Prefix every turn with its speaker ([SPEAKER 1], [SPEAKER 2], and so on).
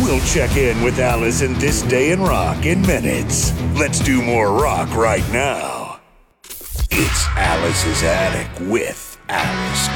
[SPEAKER 1] We'll check in with Alice in This Day in Rock in minutes. Let's do more rock right now. It's Alice's Attic with Alice